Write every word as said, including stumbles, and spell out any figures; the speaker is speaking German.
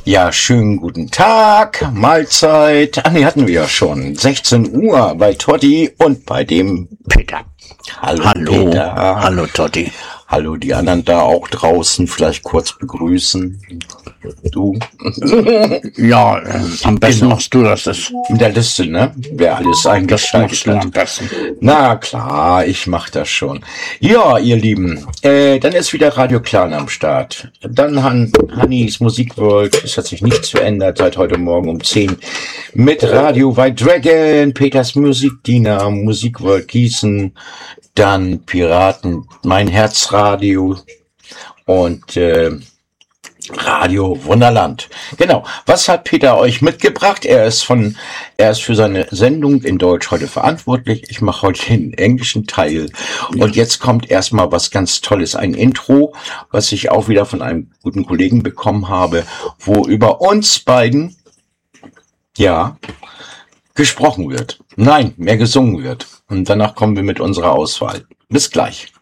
Ja, schönen guten Tag, Mahlzeit. Ah, nee, hatten wir ja schon. sechzehn Uhr bei Totti und bei dem Peter. Hallo, Hallo, Peter. hallo Totti. Hallo, die anderen da auch draußen. Vielleicht kurz begrüßen. Du? Ja, äh, am besten machst du das. das. In der Liste, ne? Wer alles eingeschaltet machst du hat. am besten. Na klar, ich mach das schon. Ja, ihr Lieben, äh, dann ist wieder Radio Clan am Start. Dann Han Hannis Musikworld, es hat sich nichts verändert seit heute Morgen um zehn. Mit Radio White Dragon, Peters Musikdiener, Musikworld Gießen, dann Piraten, mein Herzradio und äh, Radio Wunderland. Genau. Was hat Peter euch mitgebracht? Er ist von, er ist für seine Sendung in Deutsch heute verantwortlich. Ich mache heute den englischen Teil. Und jetzt kommt erstmal was ganz Tolles. Ein Intro, was ich auch wieder von einem guten Kollegen bekommen habe, wo über uns beiden, ja, gesprochen wird. Nein, mehr gesungen wird. Und danach kommen wir mit unserer Auswahl. Bis gleich.